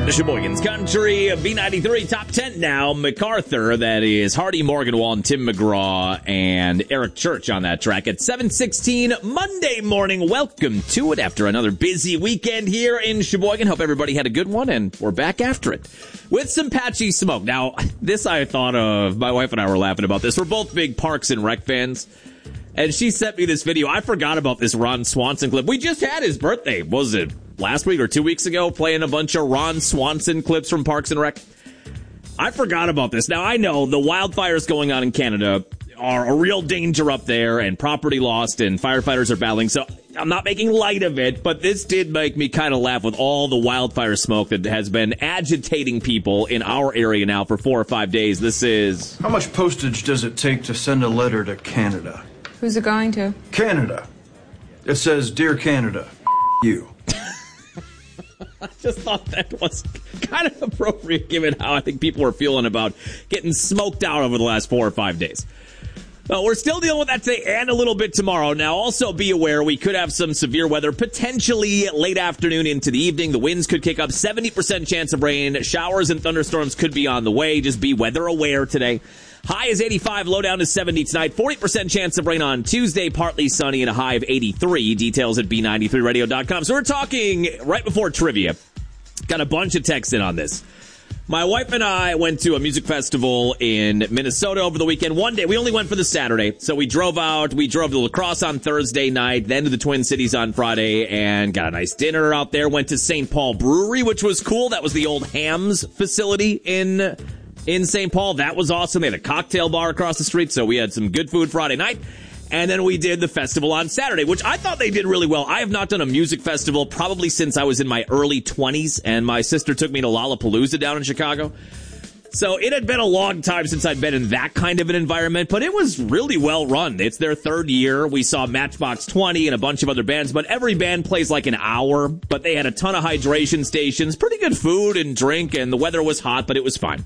Sheboygan's Country, B93, top 10 now. MacArthur, that is Hardy Morganwall, Tim McGraw, and Eric Church on that track at 7:16 Monday morning. Welcome to it after another busy weekend here in Sheboygan. Hope everybody had a good one, and we're back after it with some patchy smoke. Now, this I thought of, my wife and I were laughing about this. We're both big Parks and Rec fans, and she sent me this video. I forgot about this Ron Swanson clip. We just had his birthday, was it last week or 2 weeks ago, playing a bunch of Ron Swanson clips from Parks and Rec? I forgot about this. Now, I know the wildfires going on in Canada are a real danger up there, and property lost, and firefighters are battling, so I'm not making light of it, but this did make me kind of laugh with all the wildfire smoke that has been agitating people in our area now for 4 or 5 days. This is... How much postage does it take to send a letter to Canada? Who's it going to? Canada. It says, Dear Canada, you. I just thought that was kind of appropriate given how I think people are feeling about getting smoked out over the last 4 or 5 days. We're still dealing with that today and a little bit tomorrow. Now, also be aware we could have some severe weather, potentially late afternoon into the evening. The winds could kick up, 70% chance of rain. Showers and thunderstorms could be on the way. Just be weather aware today. High is 85, low down to 70 tonight. 40% chance of rain on Tuesday, partly sunny, and a high of 83. Details at B93radio.com. So we're talking right before trivia. Got a bunch of texts in on this. My wife and I went to a music festival in Minnesota over the weekend. One day, we only went for the Saturday. So we drove out. We drove to La Crosse on Thursday night, then to the Twin Cities on Friday, and got a nice dinner out there. Went to St. Paul Brewery, which was cool. That was the old Hams facility in St. Paul. That was awesome. They had a cocktail bar across the street, so we had some good food Friday night. And then we did the festival on Saturday, which I thought they did really well. I have not done a music festival probably since I was in my early 20s, and my sister took me to Lollapalooza down in Chicago. So it had been a long time since I'd been in that kind of an environment, but it was really well run. It's their third year. We saw Matchbox 20 and a bunch of other bands, but every band plays like an hour. But they had a ton of hydration stations, pretty good food and drink, and the weather was hot, but it was fine.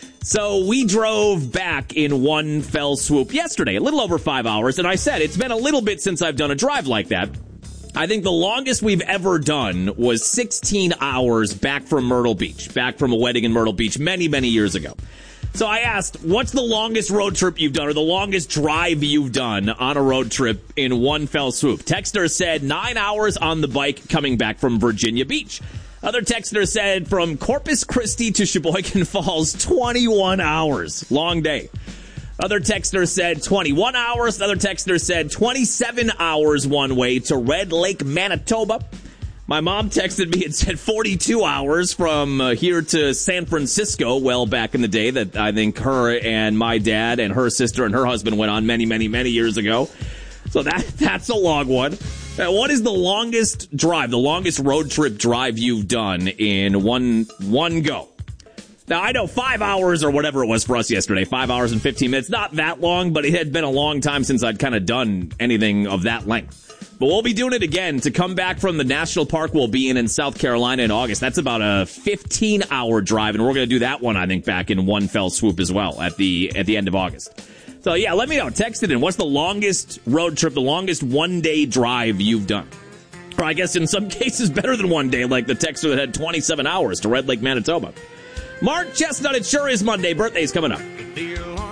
So we drove back in one fell swoop yesterday, a little over 5 hours, and I said it's been a little bit since I've done a drive like that. I think the longest we've ever done was 16 hours back from Myrtle Beach, back from a wedding in Myrtle Beach many, many years ago. So I asked, what's the longest road trip you've done or the longest drive you've done on a road trip in one fell swoop? Texter said 9 hours on the bike coming back from Virginia Beach. Other texter said from Corpus Christi to Sheboygan Falls, 21 hours. Long day. Other texter said 21 hours. Another texter said 27 hours one way to Red Lake, Manitoba. My mom texted me and said 42 hours from here to San Francisco, well back in the day, that I think her and my dad and her sister and her husband went on many, many, many years ago. So that's a long one. What is the longest drive, the longest road trip drive you've done in one go? Now, I know 5 hours or whatever it was for us yesterday, 5 hours and 15 minutes. Not that long, but it had been a long time since I'd kind of done anything of that length. But we'll be doing it again. To come back from the national park we'll be in South Carolina in August. That's about a 15-hour drive, and we're going to do that one, I think, back in one fell swoop as well at the end of August. So, yeah, let me know. Text it in. What's the longest road trip, the longest one-day drive you've done? Or I guess in some cases better than one day, like the texter that had 27 hours to Red Lake, Manitoba. Mark Chestnut, it sure is Monday. Birthday's coming up.